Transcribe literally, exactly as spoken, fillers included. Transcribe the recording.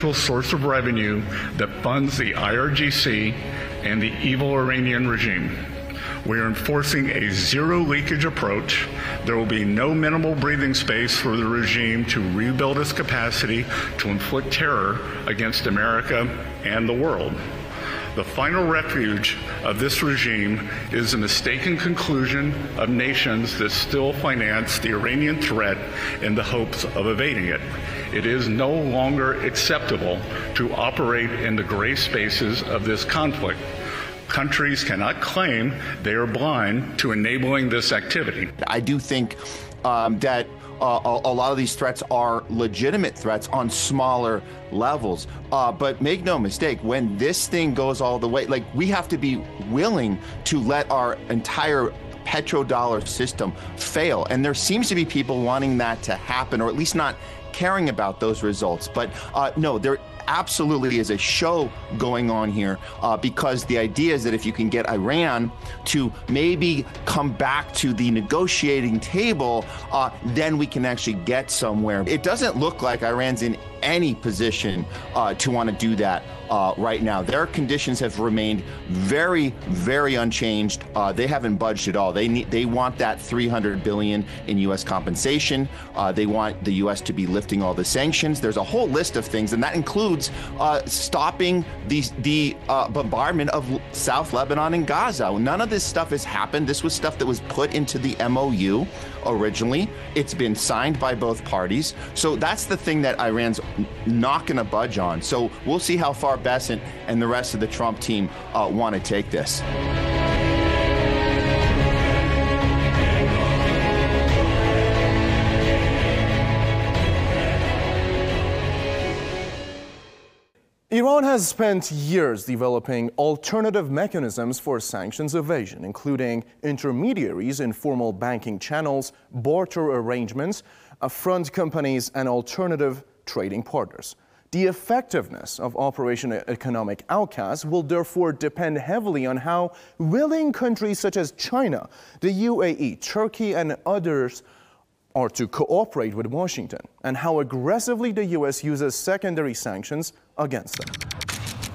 source of revenue that funds the I R G C and the evil Iranian regime. We are enforcing a zero leakage approach. There will be no minimal breathing space for the regime to rebuild its capacity to inflict terror against America and the world. The final refuge of this regime is the mistaken conclusion of nations that still finance the Iranian threat in the hopes of evading it. It is no longer acceptable to operate in the gray spaces of this conflict. Countries cannot claim they are blind to enabling this activity. I do think um, that Uh, a, a lot of these threats are legitimate threats on smaller levels. Uh, but make no mistake, when this thing goes all the way, like, we have to be willing to let our entire petrodollar system fail. And there seems to be people wanting that to happen, or at least not caring about those results. But uh, no, there absolutely is a show going on here, uh, because the idea is that if you can get Iran to maybe come back to the negotiating table, uh, then we can actually get somewhere. It doesn't look like Iran's in any position uh, to want to do that uh, right now. Their conditions have remained very, very unchanged. Uh, they haven't budged at all. They need, they want that three hundred billion dollars in U S compensation. Uh, they want the U S to be lifting all the sanctions. There's a whole list of things, and that includes uh, stopping the, the uh, bombardment of South Lebanon and Gaza. None of this stuff has happened. This was stuff that was put into the M O U originally. It's been signed by both parties. So that's the thing that Iran's not going to budge on. So we'll see how far Bessent and the rest of the Trump team uh, want to take this. Iran has spent years developing alternative mechanisms for sanctions evasion, including intermediaries, informal banking channels, barter arrangements, front companies, and alternative trading partners. The effectiveness of Operation Economic Outcast will therefore depend heavily on how willing countries such as China, the U A E, Turkey, and others are to cooperate with Washington, and how aggressively the U S uses secondary sanctions against them.